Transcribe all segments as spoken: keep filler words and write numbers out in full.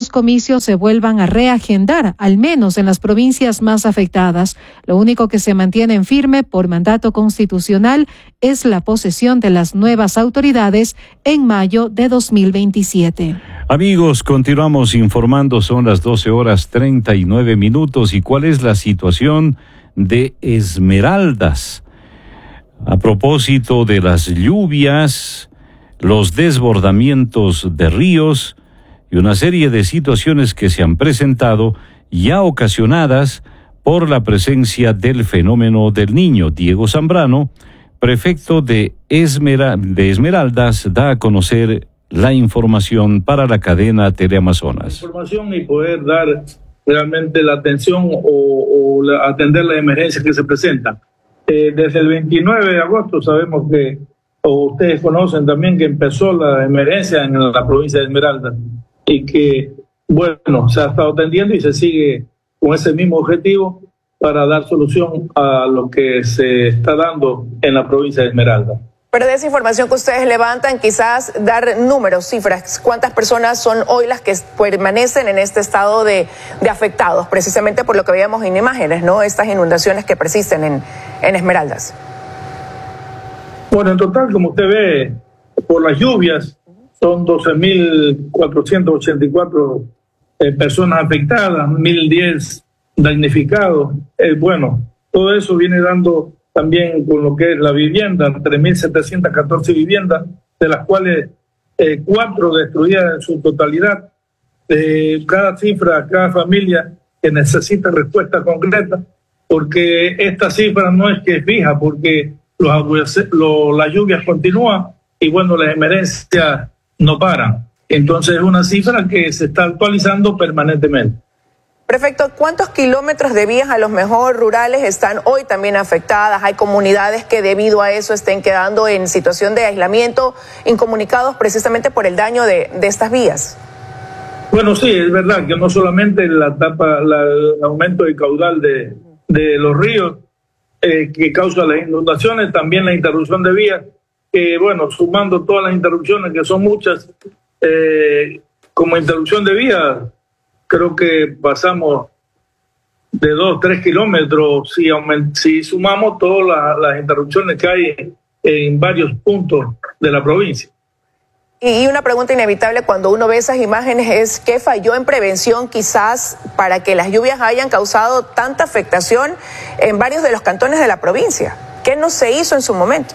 los comicios se vuelvan a reagendar, al menos en las provincias más afectadas. Lo único que se mantiene en firme por mandato constitucional es la posesión de las nuevas autoridades en mayo de dos mil veintisiete. Amigos, continuamos informando, son las doce horas treinta y nueve minutos. ¿Y cuál es la situación de Esmeraldas? A propósito de las lluvias, los desbordamientos de ríos y una serie de situaciones que se han presentado ya ocasionadas por la presencia del fenómeno del Niño. Diego Zambrano, prefecto de, Esmera, de Esmeraldas, da a conocer la información para la cadena Teleamazonas. Información y poder dar realmente la atención o, o la, atender las emergencias que se presentan. Eh, desde el veintinueve de agosto sabemos que, o ustedes conocen también que empezó la emergencia en la provincia de Esmeraldas y que, bueno, se ha estado atendiendo y se sigue con ese mismo objetivo para dar solución a lo que se está dando en la provincia de Esmeraldas. Pero de esa información que ustedes levantan, quizás dar números, cifras, ¿cuántas personas son hoy las que permanecen en este estado de, de afectados? Precisamente por lo que veíamos en imágenes, ¿no? Estas inundaciones que persisten en, en Esmeraldas. Bueno, en total, como usted ve, por las lluvias, son doce mil cuatrocientas ochenta y cuatro eh, personas afectadas, mil diez damnificados. Eh, bueno, todo eso viene dando también con lo que es la vivienda, tres mil setecientas catorce viviendas, de las cuales eh, cuatro destruidas en su totalidad. Eh, cada cifra, cada familia que necesita respuesta concreta, porque esta cifra no es que es fija, porque los, los, las lluvias continúan y bueno, las emergencias no paran. Entonces es una cifra que se está actualizando permanentemente. Prefecto, ¿cuántos kilómetros de vías a los mejor rurales están hoy también afectadas? Hay comunidades que debido a eso estén quedando en situación de aislamiento, incomunicados precisamente por el daño de, de estas vías. Bueno, sí, es verdad que no solamente la tapa, la, el aumento del caudal de, de los ríos eh, que causa las inundaciones, también la interrupción de vías, que bueno, sumando todas las interrupciones, que son muchas, eh, como interrupción de vías, creo que pasamos de dos, tres kilómetros si, aument- si sumamos todas las, las interrupciones que hay en varios puntos de la provincia. Y una pregunta inevitable cuando uno ve esas imágenes es ¿qué falló en prevención quizás para que las lluvias hayan causado tanta afectación en varios de los cantones de la provincia? ¿Qué no se hizo en su momento?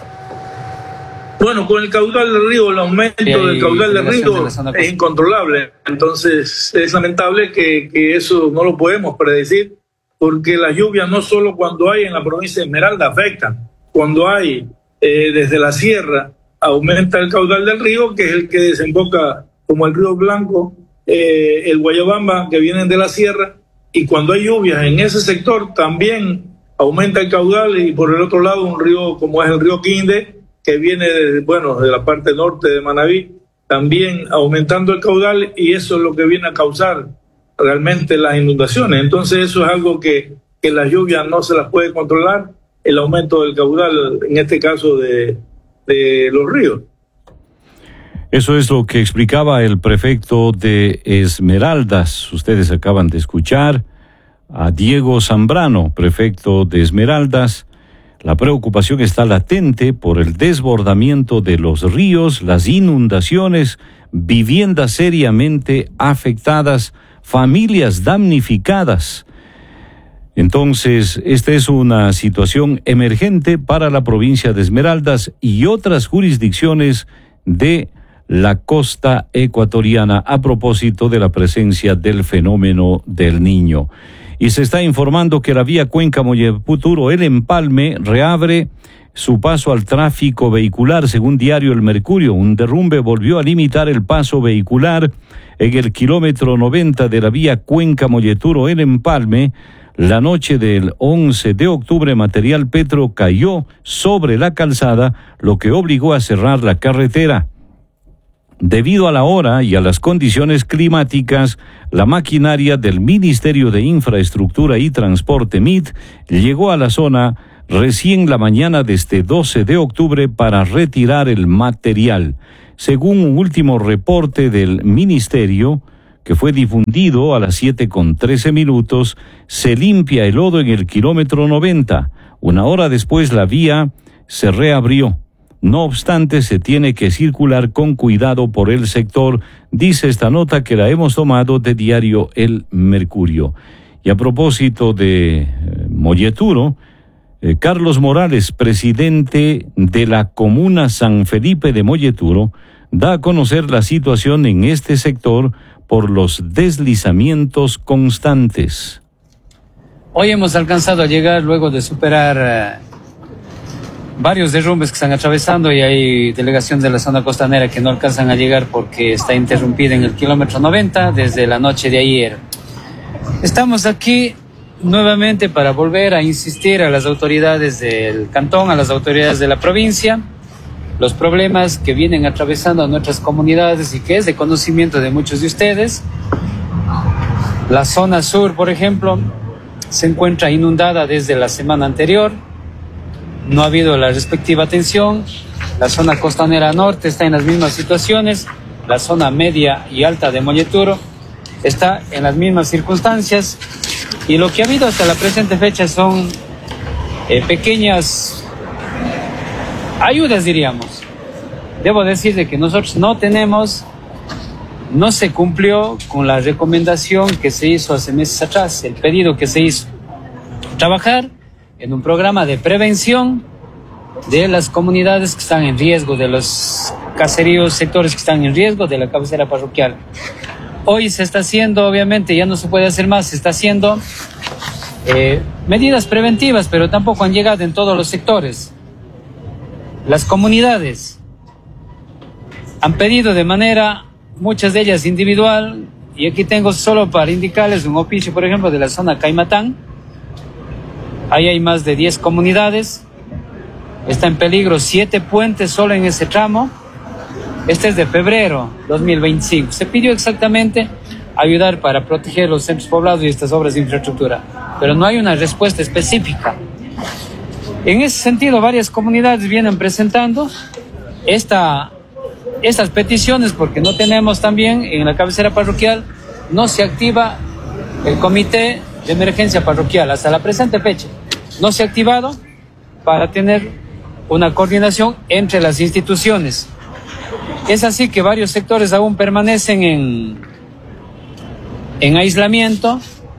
Bueno, con el caudal del río, el aumento del caudal del río es incontrolable. Entonces es lamentable que, que eso no lo podemos predecir, porque las lluvias no solo cuando hay en la provincia de Esmeralda afectan. Cuando hay eh, desde la sierra, aumenta el caudal del río, que es el que desemboca como el río Blanco, eh, el Guayabamba, que vienen de la sierra. Y cuando hay lluvias en ese sector, también aumenta el caudal. Y por el otro lado, un río como es el río Quinde, que viene de, bueno, de la parte norte de Manabí, también aumentando el caudal, y eso es lo que viene a causar realmente las inundaciones. Entonces eso es algo que, que las lluvias no se las puede controlar, el aumento del caudal, en este caso de, de los ríos. Eso es lo que explicaba el prefecto de Esmeraldas. Ustedes acaban de escuchar a Diego Zambrano, prefecto de Esmeraldas. La preocupación está latente por el desbordamiento de los ríos, las inundaciones, viviendas seriamente afectadas, familias damnificadas. Entonces, esta es una situación emergente para la provincia de Esmeraldas y otras jurisdicciones de la costa ecuatoriana a propósito de la presencia del fenómeno del Niño. Y se está informando que la vía Cuenca-Molleturo, El Empalme, reabre su paso al tráfico vehicular, según diario El Mercurio. Un derrumbe volvió a limitar el paso vehicular en el kilómetro noventa de la vía Cuenca-Molleturo, El Empalme. La noche del once de octubre, material petro cayó sobre la calzada, lo que obligó a cerrar la carretera. Debido a la hora y a las condiciones climáticas, la maquinaria del Ministerio de Infraestructura y Transporte M I T llegó a la zona recién la mañana de este doce de octubre para retirar el material. Según un último reporte del Ministerio, que fue difundido a las siete con trece minutos, se limpia el lodo en el kilómetro noventa. Una hora después la vía se reabrió. No obstante, se tiene que circular con cuidado por el sector, dice esta nota que la hemos tomado de diario El Mercurio. Y a propósito de eh, Molleturo, eh, Carlos Morales, presidente de la Comuna San Felipe de Molleturo, da a conocer la situación en este sector por los deslizamientos constantes. Hoy hemos alcanzado a llegar luego de superar eh, varios derrumbes que están atravesando y hay delegación de la zona costanera que no alcanzan a llegar porque está interrumpida en el kilómetro noventa desde la noche de ayer. Estamos aquí nuevamente para volver a insistir a las autoridades del cantón, a las autoridades de la provincia, los problemas que vienen atravesando a nuestras comunidades y que es de conocimiento de muchos de ustedes. La zona sur, por ejemplo, se encuentra inundada desde la semana anterior. No ha habido la respectiva atención. La zona costanera norte está en las mismas situaciones. La zona media y alta de Molleturo está en las mismas circunstancias. Y lo que ha habido hasta la presente fecha son eh, pequeñas ayudas, diríamos. Debo decir de que nosotros no tenemos, no se cumplió con la recomendación que se hizo hace meses atrás, el pedido que se hizo. Trabajar en un programa de prevención de las comunidades que están en riesgo, de los caseríos, sectores que están en riesgo de la cabecera parroquial. Hoy se está haciendo, obviamente, ya no se puede hacer más, se está haciendo eh, medidas preventivas, pero tampoco han llegado en todos los sectores. Las comunidades han pedido de manera, muchas de ellas individual, y aquí tengo solo para indicarles un oficio, por ejemplo, de la zona Caimatán. Ahí hay más de diez comunidades. Está en peligro siete puentes solo en ese tramo. Este es de febrero dos mil veinticinco. Se pidió exactamente ayudar para proteger los centros poblados y estas obras de infraestructura, pero no hay una respuesta específica. En ese sentido, varias comunidades vienen presentando esta, estas peticiones porque no tenemos también en la cabecera parroquial, no se activa el comité de emergencia parroquial hasta la presente fecha. No se ha activado para tener una coordinación entre las instituciones. Es así que varios sectores aún permanecen en, en aislamiento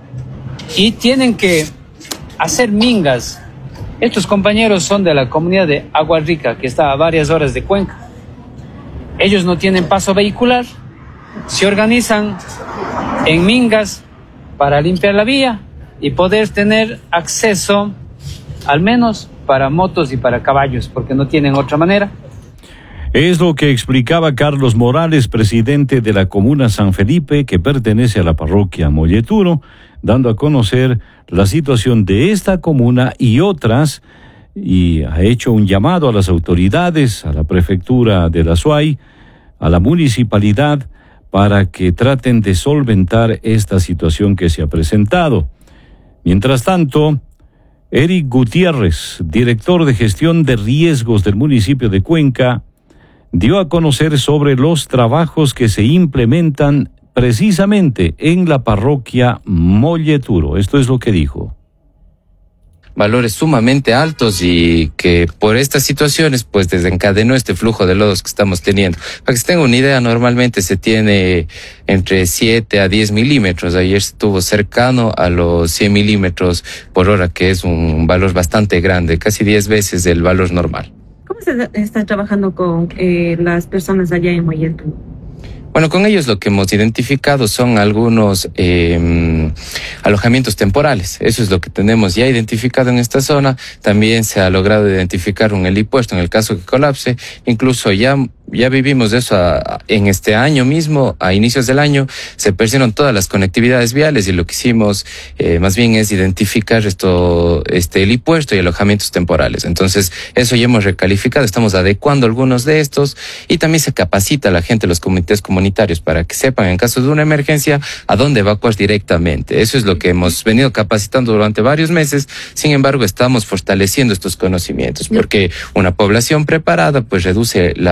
y tienen que hacer mingas. Estos compañeros son de la comunidad de Agua Rica, que está a varias horas de Cuenca. Ellos no tienen paso vehicular, se organizan en mingas para limpiar la vía y poder tener acceso, al menos para motos y para caballos, porque no tienen otra manera. Es lo que explicaba Carlos Morales, presidente de la Comuna San Felipe, que pertenece a la parroquia Molleturo, dando a conocer la situación de esta comuna y otras, y ha hecho un llamado a las autoridades, a la prefectura de la Suay, a la municipalidad, para que traten de solventar esta situación que se ha presentado. Mientras tanto, Eric Gutiérrez, director de gestión de riesgos del municipio de Cuenca, dio a conocer sobre los trabajos que se implementan precisamente en la parroquia Molleturo. Esto es lo que dijo. Valores sumamente altos y que por estas situaciones pues desencadenó este flujo de lodos que estamos teniendo. Para que se tenga una idea, normalmente se tiene entre siete a diez milímetros. Ayer estuvo cercano a los cien milímetros por hora, que es un valor bastante grande, casi diez veces el valor normal. ¿Cómo se está trabajando con eh, las personas allá en Molleturo? Bueno, con ellos lo que hemos identificado son algunos eh, alojamientos temporales. Eso es lo que tenemos ya identificado en esta zona. También se ha logrado identificar un helipuerto en el caso que colapse. Incluso ya ya vivimos eso a, en este año mismo, a inicios del año, se perdieron todas las conectividades viales y lo que hicimos eh, más bien es identificar esto, este helipuerto y alojamientos temporales. Entonces, eso ya hemos recalificado, estamos adecuando algunos de estos y también se capacita a la gente, los comités comunitarios, para que sepan en caso de una emergencia a dónde evacuar directamente. Eso es lo que hemos venido capacitando durante varios meses. Sin embargo, estamos fortaleciendo estos conocimientos porque una población preparada pues reduce la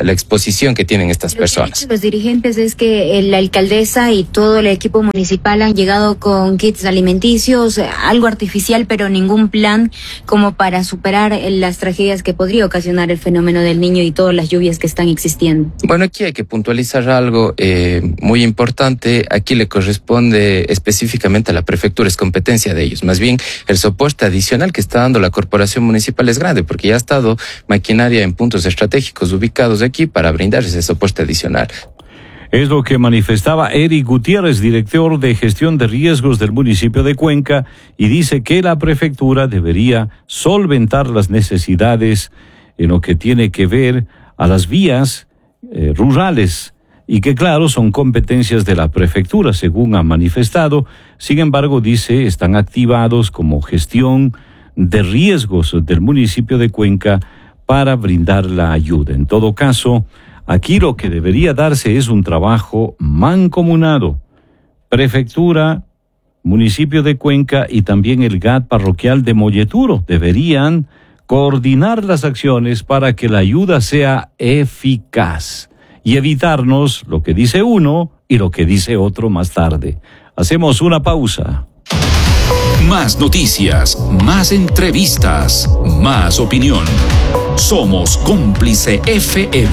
la exposición que tienen estas personas. Los dirigentes es que la alcaldesa y todo el equipo municipal han llegado con kits alimenticios, algo artificial, pero ningún plan como para superar las tragedias que podría ocasionar el fenómeno del Niño y todas las lluvias que están existiendo. Bueno, aquí hay que puntualizar algo eh, muy importante. Aquí le corresponde específicamente a la prefectura, es competencia de ellos. Más bien, el soporte adicional que está dando la corporación municipal es grande, porque ya ha estado maquinaria en puntos estratégicos ubicados aquí para brindar ese soporte adicional. Es lo que manifestaba Eric Gutiérrez, director de gestión de riesgos del municipio de Cuenca, y dice que la prefectura debería solventar las necesidades en lo que tiene que ver a las vías eh, rurales, y que claro, son competencias de la prefectura, según ha manifestado. Sin embargo, dice, están activados como gestión de riesgos del municipio de Cuenca para brindar la ayuda. En todo caso, aquí lo que debería darse es un trabajo mancomunado. Prefectura, municipio de Cuenca y también el G A T parroquial de Molleturo deberían coordinar las acciones para que la ayuda sea eficaz y evitarnos lo que dice uno y lo que dice otro más tarde. Hacemos una pausa. Más noticias, más entrevistas, más opinión. Somos Cómplice F M.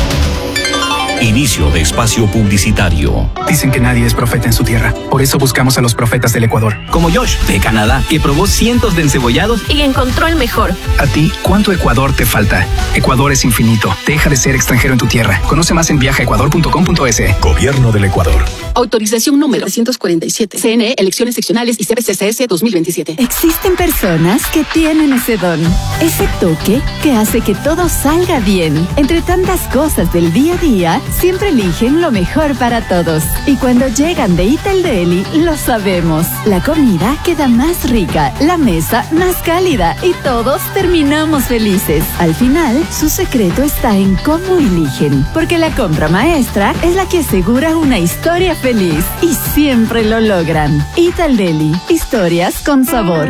Inicio de espacio publicitario. Dicen que nadie es profeta en su tierra. Por eso buscamos a los profetas del Ecuador. Como Josh, de Canadá, que probó cientos de encebollados y encontró el mejor. A ti, ¿cuánto Ecuador te falta? Ecuador es infinito. Deja de ser extranjero en tu tierra. Conoce más en viaja ecuador punto com punto es. Gobierno del Ecuador. Autorización número trescientos cuarenta y siete. C N E, elecciones seccionales y C B C C S dos mil veintisiete. Existen personas que tienen ese don, ese toque que hace que todo salga bien. Entre tantas cosas del día a día, siempre eligen lo mejor para todos. Y cuando llegan de Ital Deli, lo sabemos. La comida queda más rica, la mesa más cálida y todos terminamos felices. Al final, su secreto está en cómo eligen. Porque la compra maestra es la que asegura una historia feliz. Y siempre lo logran. Ital Deli, historias con sabor.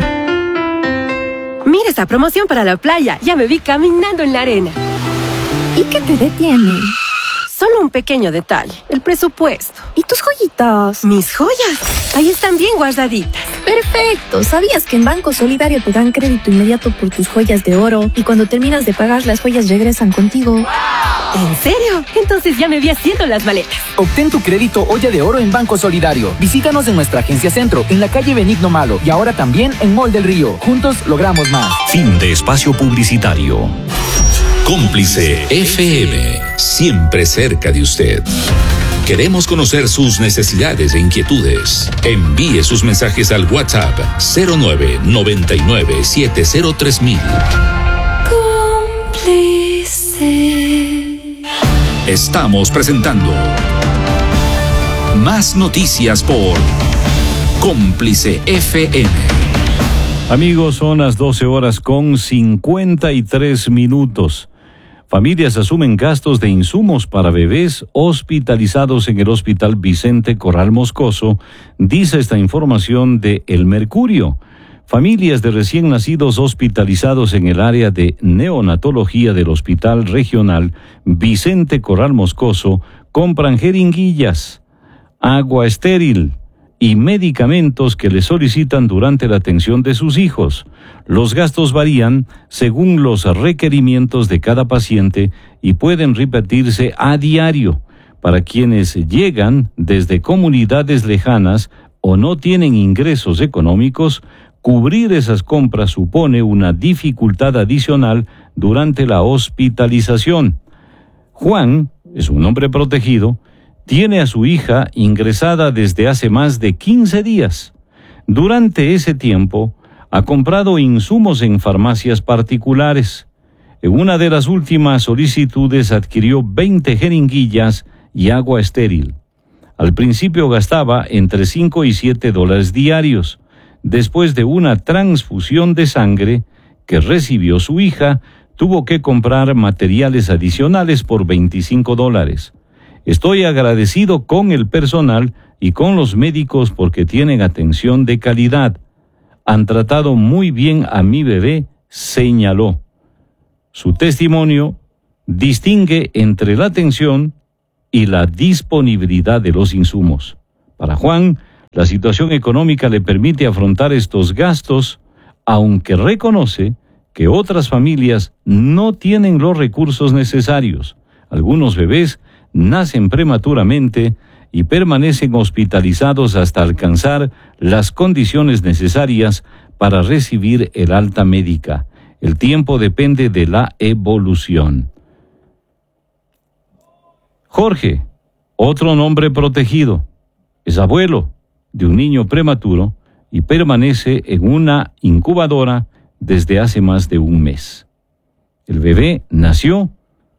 Mira esta promoción para la playa. Ya me vi caminando en la arena. ¿Y qué te detiene? Solo un pequeño detalle, el presupuesto. ¿Y tus joyitas? Mis joyas, ahí están bien guardaditas. Perfecto. ¿Sabías que en Banco Solidario te dan crédito inmediato por tus joyas de oro? Y cuando terminas de pagar, las joyas regresan contigo. ¿En serio? Entonces ya me vi haciendo las maletas. Obtén tu crédito olla de oro en Banco Solidario. Visítanos en nuestra agencia Centro, en la calle Benigno Malo, y ahora también en Mall del Río. Juntos logramos más. Fin de espacio publicitario. Cómplice F M, siempre cerca de usted. Queremos conocer sus necesidades e inquietudes. Envíe sus mensajes al WhatsApp cero nueve noventa y nueve siete cero tres mil. Cómplice. Estamos presentando Más Noticias por Cómplice F M. Amigos, son las doce horas con cincuenta y tres minutos. Familias asumen gastos de insumos para bebés hospitalizados en el Hospital Vicente Corral Moscoso, dice esta información de El Mercurio. Familias de recién nacidos hospitalizados en el área de neonatología del Hospital Regional Vicente Corral Moscoso compran jeringuillas, agua estéril y medicamentos que le solicitan durante la atención de sus hijos. Los gastos varían según los requerimientos de cada paciente y pueden repetirse a diario. Para quienes llegan desde comunidades lejanas o no tienen ingresos económicos, cubrir esas compras supone una dificultad adicional durante la hospitalización. Juan es un hombre protegido. Tiene a su hija ingresada desde hace más de quince días. Durante ese tiempo, ha comprado insumos en farmacias particulares. En una de las últimas solicitudes adquirió veinte jeringuillas y agua estéril. Al principio gastaba entre cinco y siete dólares diarios. Después de una transfusión de sangre que recibió su hija, tuvo que comprar materiales adicionales por veinticinco dólares. Estoy agradecido con el personal y con los médicos porque tienen atención de calidad. Han tratado muy bien a mi bebé, señaló. Su testimonio distingue entre la atención y la disponibilidad de los insumos. Para Juan, la situación económica le permite afrontar estos gastos, aunque reconoce que otras familias no tienen los recursos necesarios. Algunos bebés nacen prematuramente y permanecen hospitalizados hasta alcanzar las condiciones necesarias para recibir el alta médica. El tiempo depende de la evolución. Jorge, otro nombre protegido, es abuelo de un niño prematuro y permanece en una incubadora desde hace más de un mes. El bebé nació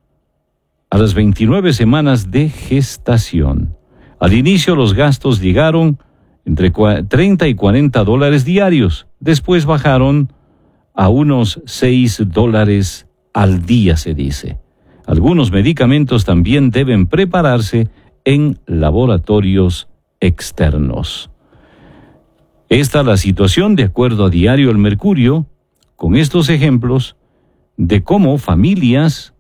a las veintinueve semanas de gestación. Al inicio los gastos llegaron entre treinta y cuarenta dólares diarios. Después bajaron a unos seis dólares al día, se dice. Algunos medicamentos también deben prepararse en laboratorios externos. Esta es la situación de acuerdo a Diario El Mercurio, con estos ejemplos de cómo familias,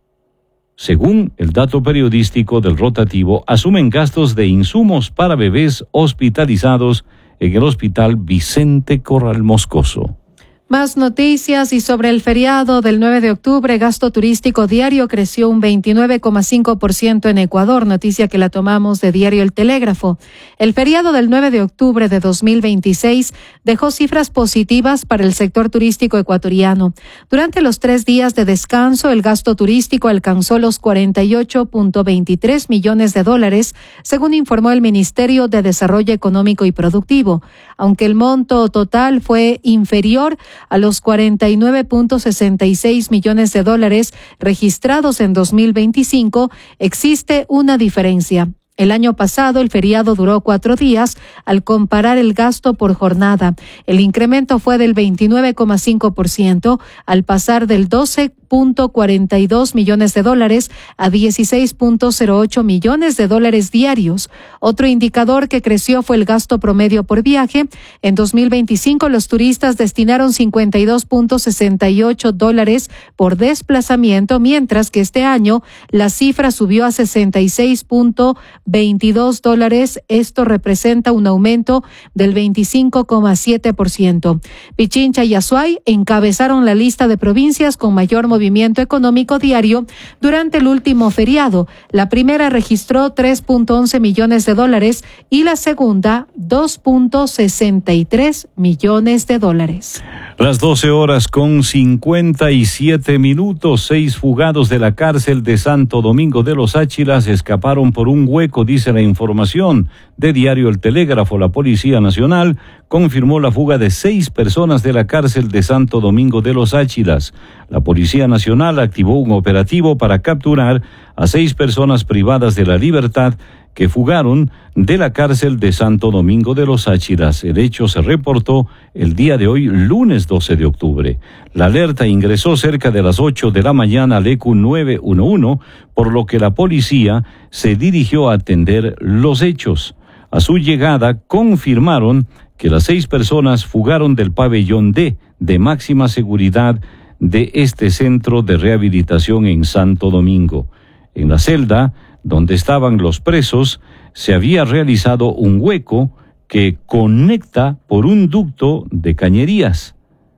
según el dato periodístico del rotativo, asumen gastos de insumos para bebés hospitalizados en el Hospital Vicente Corral Moscoso. Más noticias y sobre el feriado del nueve de octubre, gasto turístico diario creció un veintinueve coma cinco por ciento en Ecuador, noticia que la tomamos de Diario El Telégrafo. El feriado del nueve de octubre de dos mil veintiséis dejó cifras positivas para el sector turístico ecuatoriano. Durante los tres días de descanso, el gasto turístico alcanzó los cuarenta y ocho punto veintitrés millones de dólares, según informó el Ministerio de Desarrollo Económico y Productivo. Aunque el monto total fue inferior a los cuarenta y nueve punto sesenta y seis millones de dólares registrados en dos mil veinticinco, existe una diferencia. El año pasado el feriado duró cuatro días al comparar el gasto por jornada. El incremento fue del veintinueve coma cinco por ciento al pasar del doce punto cuarenta y dos millones de dólares a dieciséis punto cero ocho millones de dólares diarios. Otro indicador que creció fue el gasto promedio por viaje. En dos mil veinticinco los turistas destinaron cincuenta y dos punto sesenta y ocho dólares por desplazamiento, mientras que este año la cifra subió a sesenta y seis punto veintidós dólares. Esto representa un aumento del veinticinco coma siete por ciento. Pichincha y Azuay encabezaron la lista de provincias con mayor movimiento económico diario durante el último feriado. La primera registró tres punto once millones de dólares y la segunda dos punto sesenta y tres millones de dólares. Las doce horas con cincuenta y siete minutos, seis fugados de la cárcel de Santo Domingo de los Áchilas escaparon por un hueco, dice la información de Diario El Telégrafo. La Policía Nacional confirmó la fuga de seis personas de la cárcel de Santo Domingo de los Áchilas. La Policía Nacional activó un operativo para capturar a seis personas privadas de la libertad que fugaron de la cárcel de Santo Domingo de los Áchilas. El hecho se reportó el día de hoy, lunes doce de octubre. La alerta ingresó cerca de las ocho de la mañana al E Q nueve uno uno, por lo que la policía se dirigió a atender los hechos. A su llegada confirmaron que las seis personas fugaron del pabellón D de máxima seguridad de este centro de rehabilitación en Santo Domingo. En la celda donde estaban los presos se había realizado un hueco que conecta por un ducto de cañerías.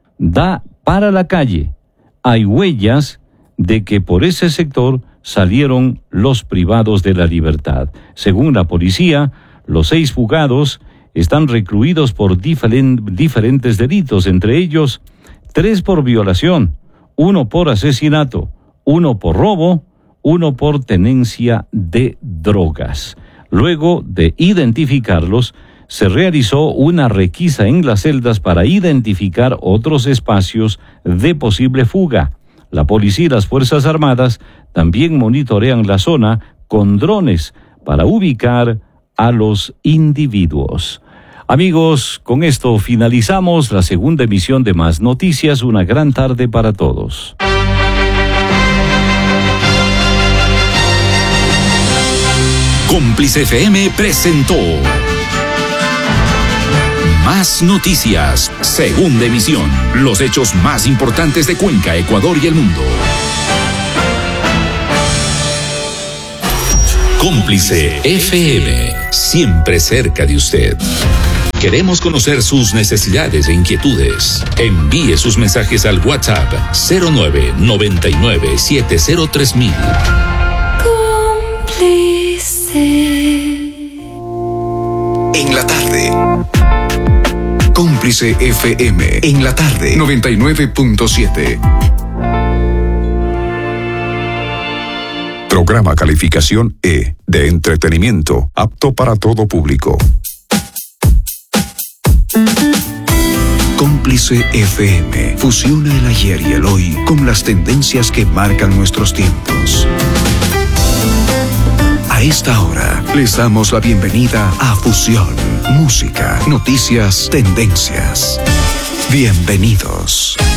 Da para la calle. Hay huellas de que por ese sector salieron los privados de la libertad. Según la policía, los seis fugados están recluidos por diferen, diferentes delitos, entre ellos tres por violación, uno por asesinato, uno por robo, uno por tenencia de drogas. Luego de identificarlos, se realizó una requisa en las celdas para identificar otros espacios de posible fuga. La policía y las Fuerzas Armadas también monitorean la zona con drones para ubicar a los individuos. Amigos, con esto finalizamos la segunda emisión de Más Noticias. Una gran tarde para todos. Cómplice F M presentó Más Noticias, segunda emisión. Los hechos más importantes de Cuenca, Ecuador y el mundo. Cómplice F M, siempre cerca de usted. Queremos conocer sus necesidades e inquietudes. Envíe sus mensajes al WhatsApp cero nueve noventa y nueve siete cero tres mil. Cómplice. En la tarde. Cómplice F M. En la tarde. noventa y nueve punto siete. Programa calificación E, de entretenimiento, apto para todo público. Cómplice F M fusiona el ayer y el hoy con las tendencias que marcan nuestros tiempos. A esta hora les damos la bienvenida a Fusión, música, noticias, tendencias. Bienvenidos.